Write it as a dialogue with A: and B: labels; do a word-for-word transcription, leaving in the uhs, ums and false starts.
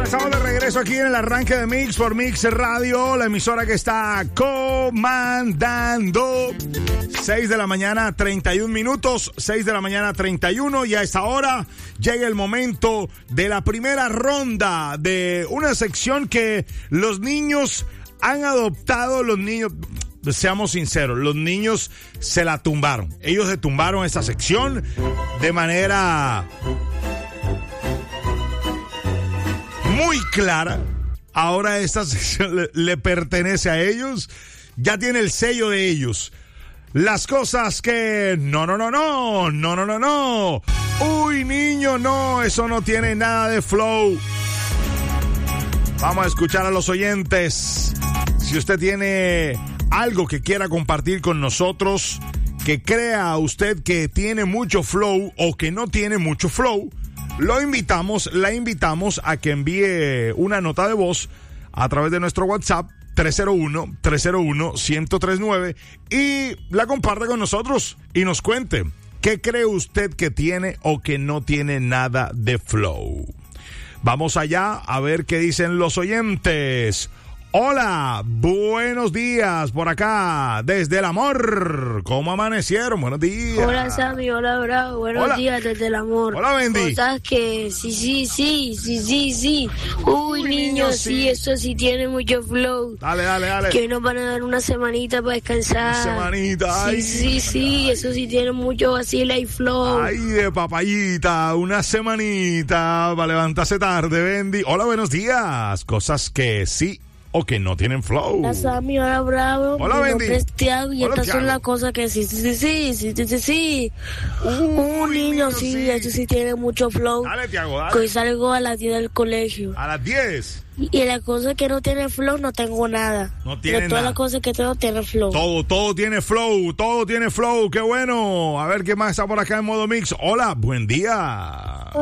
A: Estamos de regreso aquí en el arranque de Mix por Mix Radio, la emisora que está comandando. seis de la mañana, treinta y un minutos, seis de la mañana, treinta y uno, y a esta hora llega el momento de la primera ronda de una sección que los niños han adoptado, los niños... Seamos sinceros, los niños se la tumbaron. Ellos se tumbaron esta sección de manera muy clara. Ahora esta sección le, le pertenece a ellos. Ya tiene el sello de ellos. Las cosas que... No, no, no, no. No, no, no, no. Uy, niño, no. Eso no tiene nada de flow. Vamos a escuchar a los oyentes. Si usted tiene algo que quiera compartir con nosotros, que crea usted que tiene mucho flow o que no tiene mucho flow, lo invitamos, la invitamos a que envíe una nota de voz a través de nuestro WhatsApp tres cero uno, tres cero uno, uno cero tres nueve y la comparte con nosotros y nos cuente qué cree usted que tiene o que no tiene nada de flow. Vamos allá a ver qué dicen los oyentes. Hola, buenos días por acá, desde el amor. ¿Cómo amanecieron? Buenos días.
B: Hola, Sammy, hola, Bravo. Buenos
A: hola.
B: días desde el amor.
A: Hola, Bendy.
B: Cosas que sí, sí, sí, sí, sí, sí. Uy,
A: Uy
B: niños,
A: sí.
B: sí, eso sí tiene mucho flow.
A: Dale, dale, dale.
B: Que hoy nos van a dar una semanita para descansar.
A: Una semanita, ay.
B: Sí, sí, sí, eso sí tiene mucho vacila y flow.
A: Ay, de papayita, una semanita para levantarse tarde, Bendy. Hola, buenos días. Cosas que sí o que no tienen flow.
B: Hola, Sammy, hola, Bravo.
A: Hola,
B: Mi
A: Bendy.
B: nombre es Tiago y
A: Hola,
B: estas
A: Tiago.
B: son las cosas que sí, sí, sí, sí, sí, sí, sí, sí. Un niño, sí,
A: sí.
B: eso sí tiene mucho flow.
A: Dale, Tiago,
B: Que hoy
A: dale.
B: salgo a las diez del colegio.
A: A las diez.
B: Y la cosa que no tiene flow, no tengo nada.
A: No tiene
B: Pero todas
A: nada.
B: las cosas que tengo tienen flow.
A: Todo, todo tiene flow, todo tiene flow. Qué bueno. A ver qué más está por acá en modo mix. Hola, buen día.